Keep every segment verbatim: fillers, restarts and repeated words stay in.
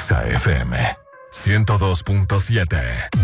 Exa F M ciento dos punto siete.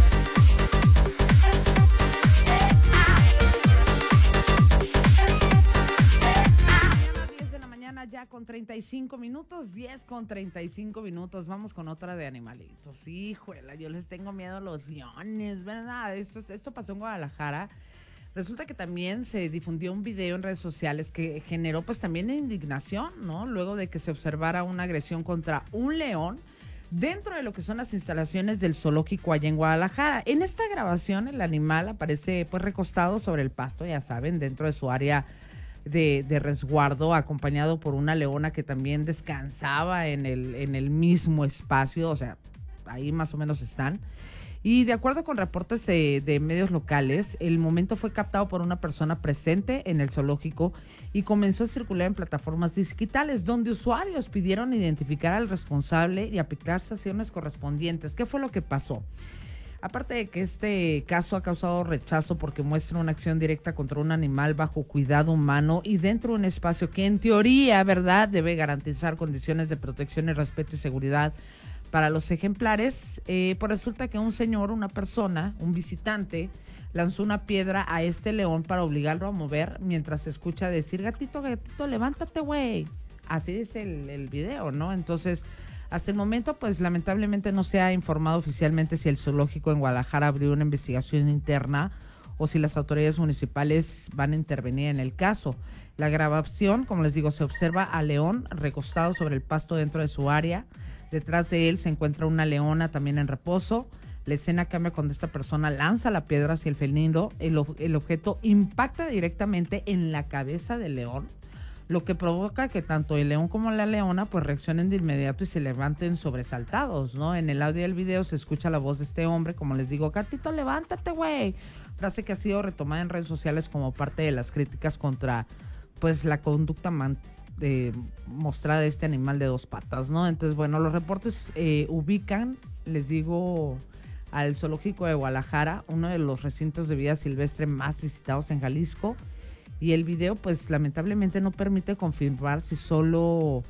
Ya con treinta y cinco minutos, diez con treinta y cinco minutos, vamos con otra de animalitos. Híjole, yo les tengo miedo a los leones, ¿verdad? Esto, esto pasó en Guadalajara. Resulta que también se difundió un video en redes sociales que generó pues también indignación, ¿no? Luego de que se observara una agresión contra un león dentro de lo que son las instalaciones del zoológico allá en Guadalajara. En esta grabación el animal aparece pues recostado sobre el pasto, ya saben, dentro de su área De, de resguardo, acompañado por una leona que también descansaba en el, en el mismo espacio, o sea, ahí más o menos están. Y de acuerdo con reportes de, de medios locales, el momento fue captado por una persona presente en el zoológico y comenzó a circular en plataformas digitales, donde usuarios pidieron identificar al responsable y aplicar sanciones correspondientes. ¿Qué fue lo que pasó? Aparte de que este caso ha causado rechazo porque muestra una acción directa contra un animal bajo cuidado humano y dentro de un espacio que en teoría, ¿verdad?, debe garantizar condiciones de protección y respeto y seguridad para los ejemplares, eh, pues resulta que un señor, una persona, un visitante, lanzó una piedra a este león para obligarlo a mover mientras se escucha decir, gatito, gatito, levántate, güey. Así dice el, el video, ¿no? Entonces, hasta el momento, pues lamentablemente no se ha informado oficialmente si el zoológico en Guadalajara abrió una investigación interna o si las autoridades municipales van a intervenir en el caso. La grabación, como les digo, se observa a león recostado sobre el pasto dentro de su área. Detrás de él se encuentra una leona también en reposo. La escena cambia cuando esta persona lanza la piedra hacia el felino. El, el objeto impacta directamente en la cabeza del león, lo que provoca que tanto el león como la leona pues reaccionen de inmediato y se levanten sobresaltados, ¿no? En el audio del video se escucha la voz de este hombre, como les digo, gatito, levántate, güey. Frase que ha sido retomada en redes sociales como parte de las críticas contra pues la conducta man, eh, mostrada de este animal de dos patas, ¿no? Entonces, bueno, los reportes eh, ubican, les digo, al zoológico de Guadalajara, uno de los recintos de vida silvestre más visitados en Jalisco. Y el video, pues, lamentablemente no permite confirmar si solo,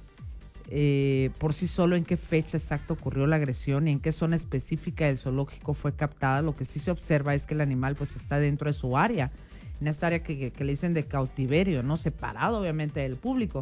eh, por sí solo, en qué fecha exacta ocurrió la agresión y en qué zona específica del zoológico fue captada. Lo que sí se observa es que el animal, pues, está dentro de su área, en esta área que, que, que le dicen de cautiverio, ¿no? Separado, obviamente, del público.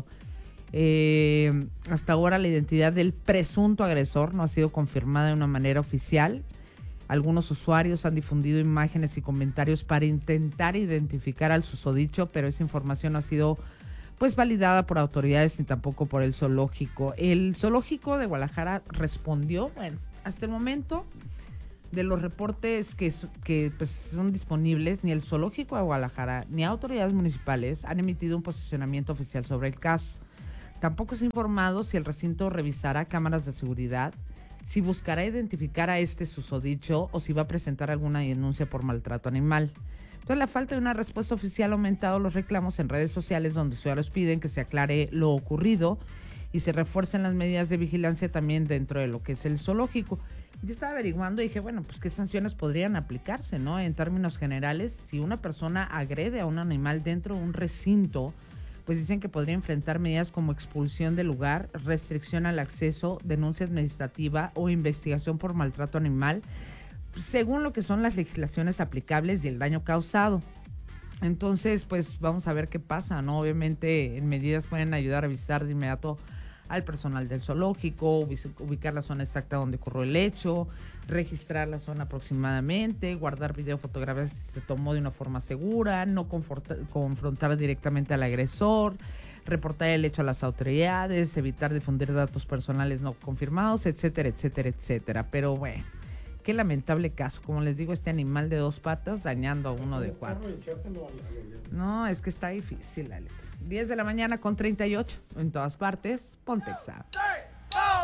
Eh, hasta ahora la identidad del presunto agresor no ha sido confirmada de una manera oficial. Algunos usuarios han difundido imágenes y comentarios para intentar identificar al susodicho, pero esa información no ha sido pues validada por autoridades ni tampoco por el zoológico. El zoológico de Guadalajara respondió, bueno, hasta el momento de los reportes que, que pues, son disponibles, ni el zoológico de Guadalajara ni autoridades municipales han emitido un posicionamiento oficial sobre el caso. Tampoco se ha informado si el recinto revisará cámaras de seguridad, si buscará identificar a este susodicho o si va a presentar alguna denuncia por maltrato animal. Entonces, la falta de una respuesta oficial ha aumentado los reclamos en redes sociales, donde usuarios piden que se aclare lo ocurrido y se refuercen las medidas de vigilancia también dentro de lo que es el zoológico. Yo estaba averiguando y dije, bueno, pues qué sanciones podrían aplicarse, ¿no? En términos generales, si una persona agrede a un animal dentro de un recinto, pues dicen que podría enfrentar medidas como expulsión del lugar, restricción al acceso, denuncia administrativa o investigación por maltrato animal, según lo que son las legislaciones aplicables y el daño causado. Entonces, pues vamos a ver qué pasa, ¿no? Obviamente, en medidas pueden ayudar a avisar de inmediato al personal del zoológico, ubicar la zona exacta donde ocurrió el hecho, registrar la zona aproximadamente, guardar video, fotografías si se tomó de una forma segura, no confrontar directamente al agresor, reportar el hecho a las autoridades, evitar difundir datos personales no confirmados, etcétera, etcétera, etcétera. Pero bueno, qué lamentable caso. Como les digo, este animal de dos patas dañando a uno de cuatro. No, es que está difícil, Alex. diez de la mañana con treinta y ocho. En todas partes, ponte Exa.